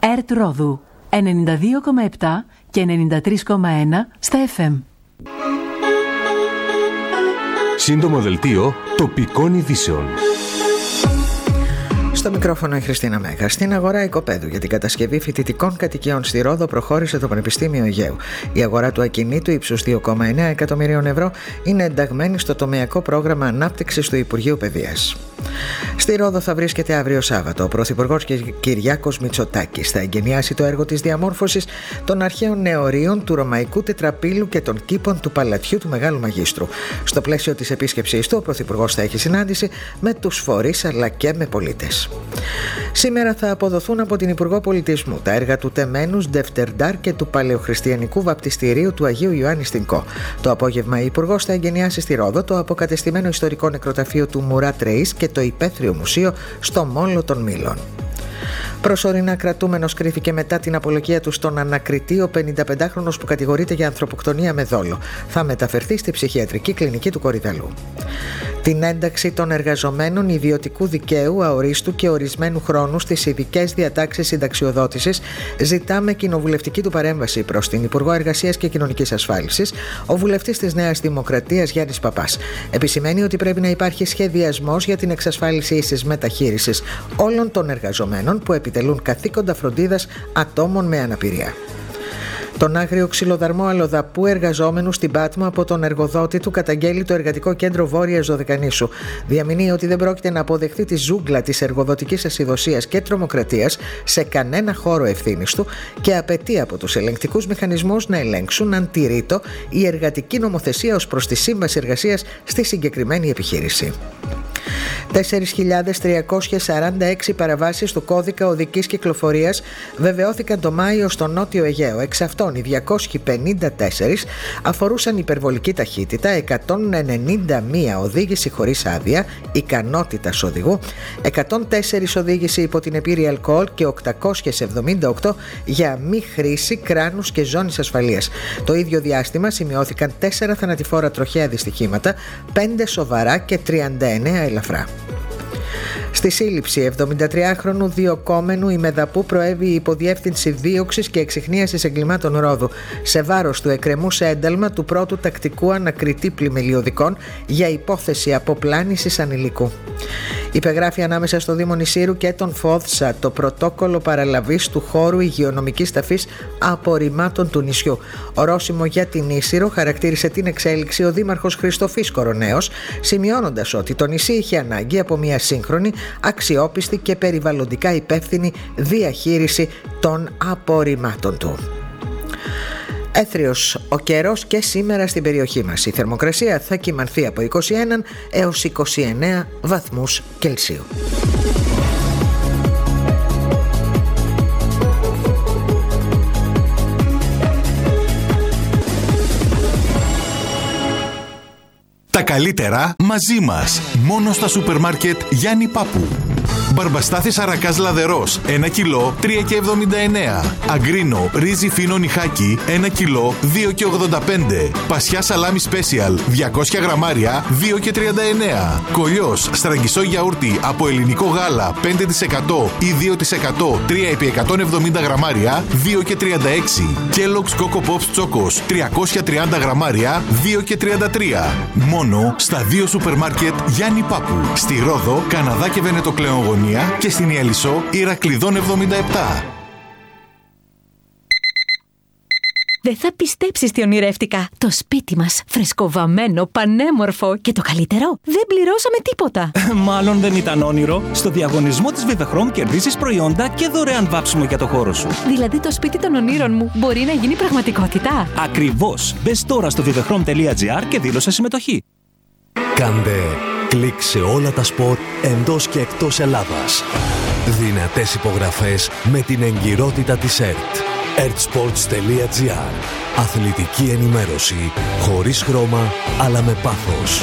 ΕΡΤ Ρόδου 92,7 και 93,1 στα FM. Σύντομο δελτίο τοπικών ειδήσεων. Στο μικρόφωνο η Χριστίνα Μέγα. Στην αγορά οικοπαίδου για την κατασκευή φοιτητικών κατοικιών στη Ρόδο προχώρησε το Πανεπιστήμιο Αιγαίου. Η αγορά του ακινήτου ύψους 2,9 εκατομμυρίων ευρώ είναι ενταγμένη στο τομεακό πρόγραμμα ανάπτυξης του Υπουργείου Παιδείας. Στη Ρόδο θα βρίσκεται αύριο Σάββατο ο Πρωθυπουργός Κυριάκος Μητσοτάκης. Θα εγκαινιάσει το έργο της διαμόρφωσης των αρχαίων νεωρίων του Ρωμαϊκού Τετραπύλου και των κήπων του Παλατιού του Μεγάλου Μαγίστρου. Στο πλαίσιο της επίσκεψής του, ο Πρωθυπουργός θα έχει συνάντηση με τους φορείς αλλά και με πολίτες. Σήμερα θα αποδοθούν από την Υπουργό Πολιτισμού τα έργα του Τεμένους Ντεφτερντάρ και του Παλαιοχριστιανικού Βαπτιστηρίου του Αγίου Ιωάννη στην Κο. Το απόγευμα η Υπουργός θα εγκαινιάσει στη Ρόδο το αποκατεστημένο ιστορικό νεκροταφείο του Μουράτ Ρεΐς και το υπαίθριο μουσείο στο Μόλο των Μήλων. Προσωρινά κρατούμενος κρίθηκε μετά την απολογία του στον ανακριτή ο 55χρονος που κατηγορείται για ανθρωποκτονία με δόλο. Θα μεταφερθεί στη ψυχιατρική κλινική του Κορυδαλού. Την ένταξη των εργαζομένων ιδιωτικού δικαίου αορίστου και ορισμένου χρόνου στις ειδικές διατάξεις συνταξιοδότησης ζητά με κοινοβουλευτική του παρέμβαση προς την Υπουργό Εργασίας και Κοινωνικής Ασφάλισης ο βουλευτής της Νέας Δημοκρατίας Γιάννης Παπάς. Επισημαίνει ότι πρέπει να υπάρχει σχεδιασμός για την εξασφάλιση ίσης μεταχείρισης όλων των εργαζομένων που επιτελούν καθήκοντα φροντίδας ατόμων με αναπηρία. Τον άγριο ξυλοδαρμό αλλοδαπού εργαζόμενου στην Πάτμο από τον εργοδότη του καταγγέλει το Εργατικό Κέντρο Βόρειας Δωδεκανήσου. Διαμηνύει ότι δεν πρόκειται να αποδεχθεί τη ζούγκλα της εργοδοτικής ασυδοσίας και τρομοκρατίας σε κανένα χώρο ευθύνης του και απαιτεί από τους ελεγκτικούς μηχανισμούς να ελέγξουν αν τηρείτο η εργατική νομοθεσία ως προς τη σύμβαση εργασίας στη συγκεκριμένη επιχείρηση. 4.346 παραβάσεις του κώδικα οδικής κυκλοφορίας βεβαιώθηκαν το Μάιο στο Νότιο Αιγαίο. Εξ αυτών οι 254 αφορούσαν υπερβολική ταχύτητα, 191 οδήγηση χωρίς άδεια ικανότητας οδηγού, 104 οδήγηση υπό την επίρρεια αλκοόλ και 878 για μη χρήση κράνους και ζώνης ασφαλείας. Το ίδιο διάστημα σημειώθηκαν 4 θανατηφόρα τροχαία δυστυχήματα, 5 σοβαρά και 39 ελαφρά. Στη σύλληψη 73χρονου διοκόμενου ημεδαπού προέβη η υποδιεύθυνση δίωξης και εξιχνίασης εγκλημάτων Ρόδου σε βάρος του εκκρεμούς ένταλμα του πρώτου τακτικού ανακριτή πλημελιωδικών για υπόθεση αποπλάνησης ανηλίκου. Υπεγράφει ανάμεσα στο Δήμο Νησίρου και τον ΦΟΔΣΑ το πρωτόκολλο παραλαβής του χώρου υγειονομικής ταφής απορριμμάτων του νησιού. Ορόσημο για την Ίσυρο χαρακτήρισε την εξέλιξη ο Δήμαρχος Χριστοφής Κοροναίος, σημειώνοντας ότι το νησί είχε ανάγκη από μια σύγχρονη, αξιόπιστη και περιβαλλοντικά υπεύθυνη διαχείριση των απορριμμάτων του. Έθριος ο καιρός και σήμερα στην περιοχή μας. Η θερμοκρασία θα κυμανθεί από 21 έως 29 βαθμούς Κελσίου. Τα καλύτερα μαζί μας. Μόνο στα σούπερ μάρκετ Γιάννη Πάπου. Μπαρμπαστάθης αρακάς λαδερός 1 κιλό 3,79. Αγκρίνο ρύζι φίνο νιχάκι 1 κιλό 2,85. Πασιά σαλάμι σπέσιαλ 200 γραμμάρια 2,39. Κολλιός στραγγισό γιαούρτι από ελληνικό γάλα 5% ή 2% 3x170 γραμμάρια 2,36. Kellogg's Coco Pops Chocos 330 γραμμάρια 2,33. Μόνο στα 2 σούπερ μάρκετ Γιάννη Πάπου. Στη Ρόδο, Καναδά και Βενετοκλεογονία και στην Ιαλισσό Ηρακλειδών 77. Δεν θα πιστέψεις τι ονειρεύτηκα. Το σπίτι μας, φρεσκοβαμμένο, πανέμορφο και το καλύτερο, δεν πληρώσαμε τίποτα. Μάλλον δεν ήταν όνειρο. Στο διαγωνισμό της Vivechrome κερδίζεις προϊόντα και δωρεάν βάψιμο για το χώρο σου. Δηλαδή το σπίτι των ονείρων μου μπορεί να γίνει πραγματικότητα. Ακριβώς. Μπες τώρα στο vivechrome.gr και δήλωσε συμμετοχή. Κάντε κλικ σε όλα τα σπορ εντός και εκτός Ελλάδας. Δυνατές υπογραφές με την εγκυρότητα της ΕΡΤ. ertsports.gr. Αθλητική ενημέρωση χωρίς χρώμα αλλά με πάθος.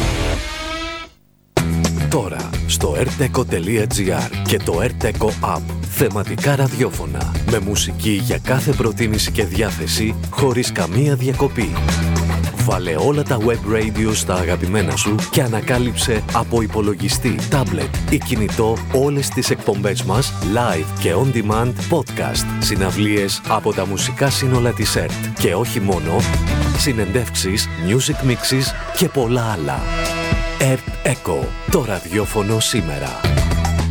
Τώρα στο erteco.gr και το Erteco App. Θεματικά ραδιόφωνα με μουσική για κάθε προτίμηση και διάθεση χωρίς καμία διακοπή. Βάλε όλα τα web radio στα αγαπημένα σου και ανακάλυψε από υπολογιστή, tablet ή κινητό όλες τις εκπομπές μας live και on demand podcast, συναυλίες από τα μουσικά σύνολα της ΕΡΤ και όχι μόνο, συνεντεύξεις, music mixes και πολλά άλλα. ΕΡΤ Echo, το ραδιόφωνο σήμερα.